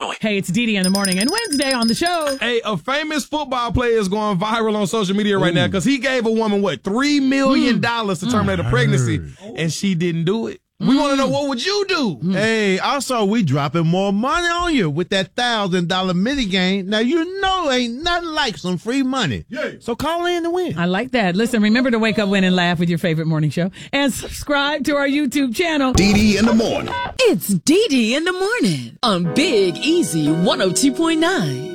Hey, it's Dee Dee in the morning, and Wednesday on the show. Hey, a famous football player is going viral on social media right now because he gave a woman, $3 million to terminate a pregnancy, and she didn't do it. We want to know, what would you do? Hey, also, we dropping more money on you with that $1,000 mini game. Now, you know ain't nothing like some free money. Yeah. So call in to win. I like that. Listen, remember to wake up, win, and laugh with your favorite morning show. And subscribe to our YouTube channel. Dee Dee in the morning. It's Dee Dee in the morning on Big Easy 102.9.